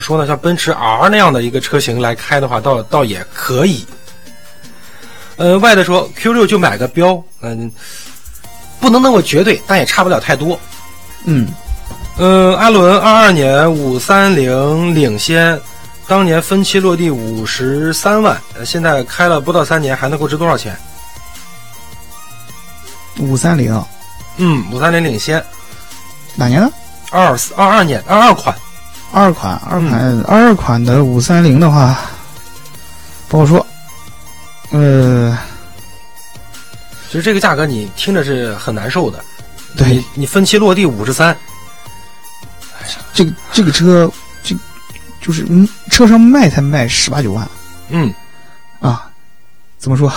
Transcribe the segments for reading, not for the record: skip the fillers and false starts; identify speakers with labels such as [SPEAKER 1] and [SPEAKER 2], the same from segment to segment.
[SPEAKER 1] 说呢，像奔驰 R 那样的一个车型来开的话，倒也可以。外的说 Q6 就买个标，不能那么绝对，但也差不了太多。阿伦22年530领先，当年分期落地53万，现在开了不到3年，还能够值多少钱
[SPEAKER 2] ？530。
[SPEAKER 1] 530领先。
[SPEAKER 2] 哪年的
[SPEAKER 1] ？22年，22款。
[SPEAKER 2] 22款的530的话，不好说。
[SPEAKER 1] 其实这个价格你听着是很难受的。
[SPEAKER 2] 对，
[SPEAKER 1] 你分期落地53。
[SPEAKER 2] 这个车，就是车上卖才卖18、19万。怎么说？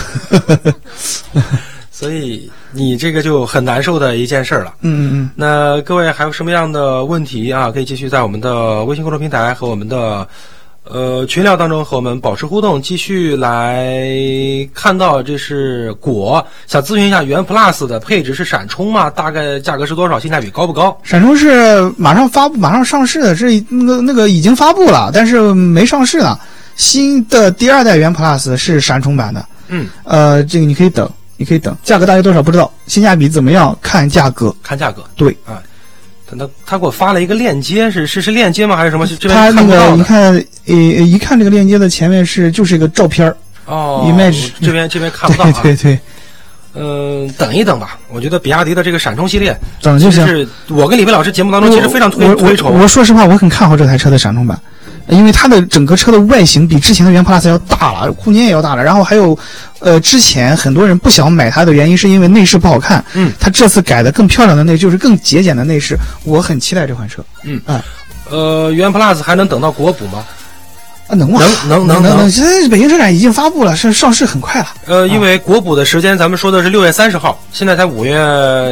[SPEAKER 1] 所以你这个就很难受的一件事了。那各位还有什么样的问题啊？可以继续在我们的微信公众平台和我们的群聊当中和我们保持互动，继续来看到这是果想咨询一下元 Plus 的配置是闪充吗？大概价格是多少？性价比高不高？
[SPEAKER 2] 闪充是马上上市的，是那个已经发布了，但是没上市呢。新的第2代元 Plus 是闪充版的。这个你可以等，价格大概多少不知道，性价比怎么样看价格。对啊。
[SPEAKER 1] 他给我发了一个链接，是链接吗？还是什么？这边
[SPEAKER 2] 他那个
[SPEAKER 1] 你
[SPEAKER 2] 看，一看这个链接的前面就是一个照片image，
[SPEAKER 1] 这边看不到啊。
[SPEAKER 2] 对。
[SPEAKER 1] 等一等吧。我觉得比亚迪的这个闪充系列，
[SPEAKER 2] 等就行。
[SPEAKER 1] 是我跟李飞老师节目当中其实非常推崇。
[SPEAKER 2] 我说实话，我很看好这台车的闪充版。因为它的整个车的外形比之前的元 Plus 要大了，空间也要大了，然后还有之前很多人不想买它的原因是因为内饰不好看。它这次改的更漂亮的内饰，就是更节俭的内饰，我很期待这款车。
[SPEAKER 1] 元 Plus 还能等到国补吗？
[SPEAKER 2] 能。现在北京车展已经发布了，上市很快了。
[SPEAKER 1] 因为国补的时间咱们说的是6月30号，现在才5月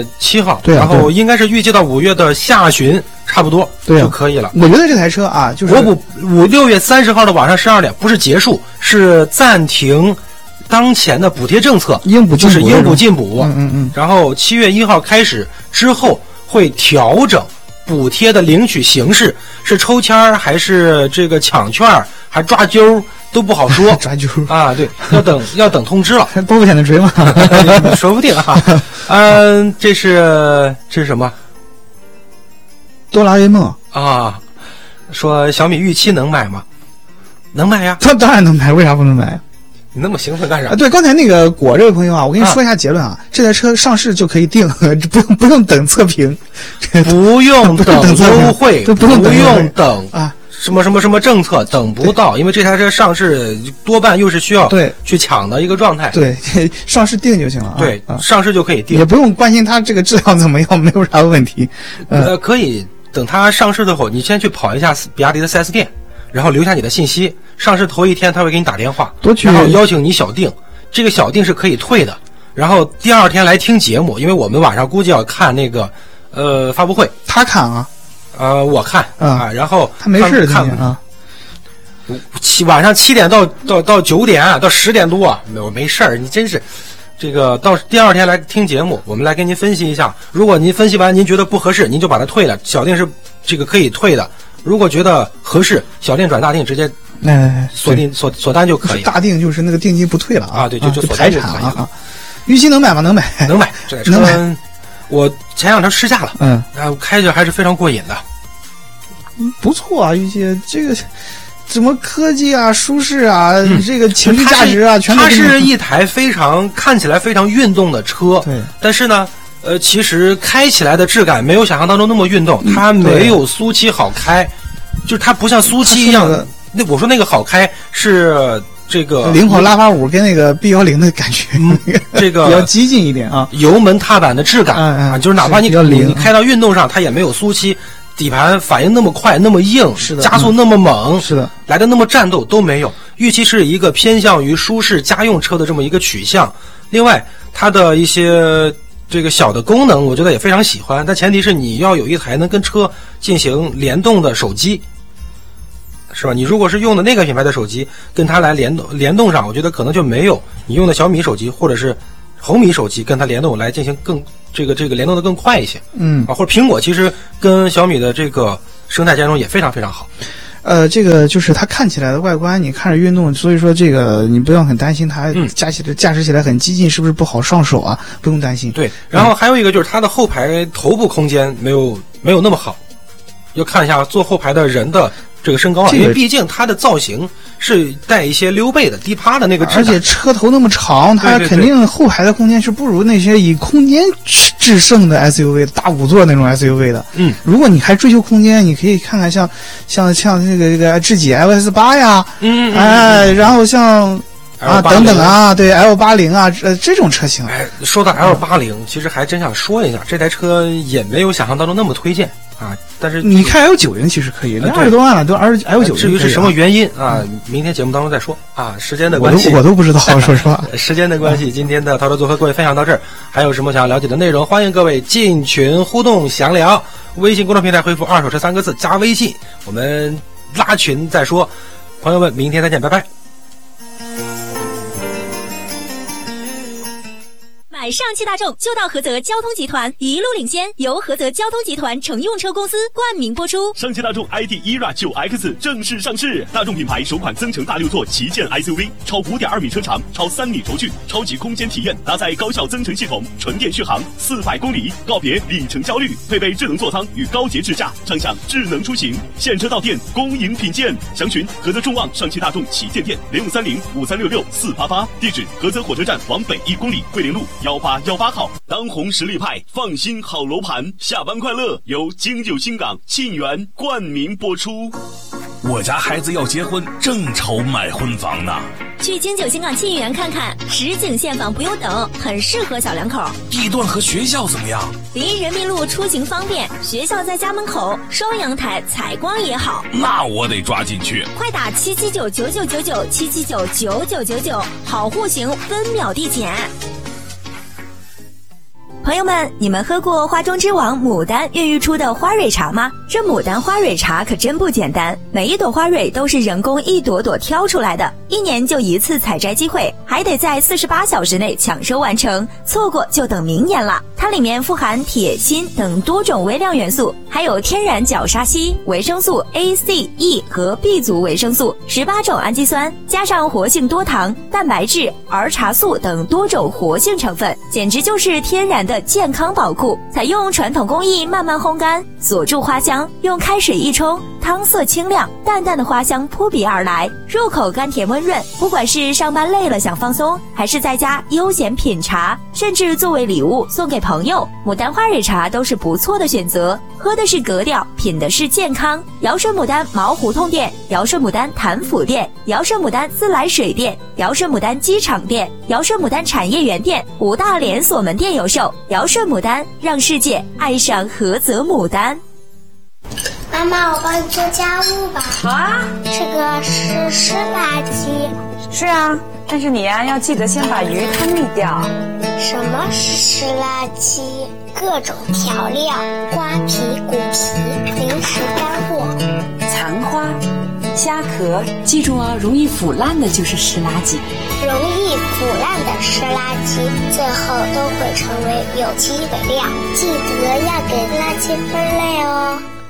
[SPEAKER 1] 7号，然后应该是预计到5月的下旬差不多就可以了。
[SPEAKER 2] 我觉得这台车啊，就是
[SPEAKER 1] 国补6月30号的晚上12点不是结束，是暂停当前的补贴政策，应补尽补。然后7月1号开始之后会调整补贴的领取形式，是抽签还是这个抢券还抓阄都不好说。
[SPEAKER 2] 抓阄
[SPEAKER 1] 啊，对，要等通知了。
[SPEAKER 2] 波波险的锤吗？
[SPEAKER 1] 说不定哈。这是什么？
[SPEAKER 2] 哆啦 A 梦
[SPEAKER 1] 啊。说小米预期能买吗？能买呀。
[SPEAKER 2] 他当然能买，为啥不能买？
[SPEAKER 1] 你那么兴奋干啥？
[SPEAKER 2] 对，刚才那个果这位朋友啊，我跟你说一下结论啊，这台车上市就可以定，不用等测评，
[SPEAKER 1] 不用等优惠，
[SPEAKER 2] 不用
[SPEAKER 1] 等啊，什么政策等不到，因为这台车上市多半又是需要去抢的一个状态。
[SPEAKER 2] 对，上市定就行了。
[SPEAKER 1] 对，上市就可以定，
[SPEAKER 2] 也不用关心它这个质量怎么样，没有啥问题。
[SPEAKER 1] 可以等它上市的后，你先去跑一下比亚迪的 4S 店。然后留下你的信息，上市头一天他会给你打电话，然后邀请你小定，这个小定是可以退的。然后第2天来听节目，因为我们晚上估计要看那个发布会。
[SPEAKER 2] 他看啊，
[SPEAKER 1] 我看啊，然后
[SPEAKER 2] 他没事看啊。
[SPEAKER 1] 晚上7点到9点到10点多，我没事儿，你真是这个到第2天来听节目，我们来给您分析一下。如果您分析完您觉得不合适，您就把它退了，小定是这个可以退的。如果觉得合适，小定转大定直接锁单就可以。
[SPEAKER 2] 大定就是那个定金不退了啊。
[SPEAKER 1] 对，就
[SPEAKER 2] 排产啊。预期能买吗？能买。
[SPEAKER 1] 这台车我前2天试驾了，然后开着还是非常过瘾的。
[SPEAKER 2] 不错啊，预期这个什么科技啊、舒适啊、这个情绪价值啊，全都。
[SPEAKER 1] 它是一台看起来非常运动的车，
[SPEAKER 2] 对，
[SPEAKER 1] 但是呢。其实开起来的质感没有想象当中那么运动，它没有苏七好开，就是它不像苏七一样的。那我说那个好开是这个
[SPEAKER 2] 灵活拉法5跟那个 B10的感觉，
[SPEAKER 1] 这个
[SPEAKER 2] 比较激进一点啊。
[SPEAKER 1] 油门踏板的质感，就是哪怕你开到运动上，它也没有苏七底盘反应那么快、那么硬，
[SPEAKER 2] 是的，
[SPEAKER 1] 加速那么猛，
[SPEAKER 2] 是的，
[SPEAKER 1] 来的那么战斗都没有。预期是一个偏向于舒适家用车的这么一个取向。另外，它的一些这个小的功能我觉得也非常喜欢，但前提是你要有一台能跟车进行联动的手机，是吧？你如果是用的那个品牌的手机跟它来联动上，我觉得可能就没有你用的小米手机或者是红米手机跟它联动来进行更这个联动的更快一些。或者苹果其实跟小米的这个生态兼容也非常非常好。
[SPEAKER 2] 这个就是它看起来的外观，你看着运动，所以说这个你不要很担心它驾驶起来很激进，是不是不好上手啊？不用担心。
[SPEAKER 1] 对，然后还有一个就是它的后排头部空间没有那么好，要看一下坐后排的人的这个身高啊，因为毕竟它的造型是带一些溜背的低趴的那个质感，
[SPEAKER 2] 而且车头那么长，它肯定后排的空间是不如那些以空间制胜的 SUV 大5座那种 SUV 的。如果你还追求空间，你可以看看像这个智己 LS8 呀，然后像等等啊，对 L80啊，这种车型。
[SPEAKER 1] 说到 L80，其实还真想说一下，这台车也没有想象当中那么推荐啊。但是你
[SPEAKER 2] 看 L90其实可以，20多万了都L90。
[SPEAKER 1] 至于是什么原因啊，明天节目当中再说啊。时间的关系，
[SPEAKER 2] 我都不知道，说实话。
[SPEAKER 1] 时间的关系，今天的淘车组和各位分享到这儿。还有什么想要了解的内容，欢迎各位进群互动详聊。微信公众平台回复“二手车”3个字加微信，我们拉群再说。朋友们，明天再见，拜拜。
[SPEAKER 3] 买上汽大众就到菏泽交通集团，一路领先，由菏泽交通集团乘用车公司冠名播出。
[SPEAKER 4] 上汽大众 ID ERA 9X 正式上市，大众品牌首款增程大6座旗舰 SUV， 超 5.2 米车长，超3米轴距，超级空间体验，搭载高效增程系统，纯电续航400公里，告别里程焦虑，配备智能座舱与高节智驾，畅享智能出行。现车到店，恭迎品鉴。详询菏泽众旺上汽大众旗舰店053053664488，地址菏泽火车站往北1公里，桂林路1818号。当红实力派，放心好楼盘，下班快乐由京九新港沁园冠名播出。
[SPEAKER 5] 我家孩子要结婚，正愁买婚房呢。
[SPEAKER 3] 去京九新港沁园看看，实景现房不用等，很适合小两口。
[SPEAKER 5] 地段和学校怎么样？
[SPEAKER 3] 离人民路出行方便，学校在家门口，双阳台，采光也好。
[SPEAKER 5] 那我得抓紧去。
[SPEAKER 3] 快打7799999，7799999，好户型，分秒递减。朋友们，你们喝过花中之王牡丹孕育出的花蕊茶吗？这牡丹花蕊茶可真不简单，每一朵花蕊都是人工一朵朵挑出来的，1年就1次采摘机会，还得在48小时内抢收完成，错过就等明年了。它里面富含铁、锌等多种微量元素，还有天然角鲨烯、维生素 A、C、E 和 B 族维生素、18种氨基酸，加上活性多糖、蛋白质、儿茶素等多种活性成分，简直就是天然的健康宝库。采用传统工艺慢慢烘干，锁住花香，用开水一冲，汤色清亮，淡淡的花香扑鼻而来，入口甘甜温润。不管是上班累了想放松，还是在家悠闲品茶，甚至作为礼物送给朋友，牡丹花蕊茶都是不错的选择。喝的是格调，品的是健康。尧舜牡丹毛胡同店、尧舜牡丹潭府店、尧舜牡丹自来水店、尧舜牡丹机场店、尧舜牡丹产业园店5大连锁门店有售。尧舜牡丹，让世界爱上菏泽牡丹。
[SPEAKER 6] 妈妈，我帮你做家务吧。
[SPEAKER 7] 好啊。
[SPEAKER 6] 这个是湿垃圾。
[SPEAKER 7] 是啊，但是你呀，要记得先把鱼汤沥掉。
[SPEAKER 6] 什么是湿垃圾？各种调料、瓜皮、骨皮、零食干货、
[SPEAKER 8] 残花、虾壳，记住啊，容易腐烂的就是湿垃圾。
[SPEAKER 6] 容易腐烂的湿垃圾，最后都会成为有机肥料。记得要给垃圾分类哦。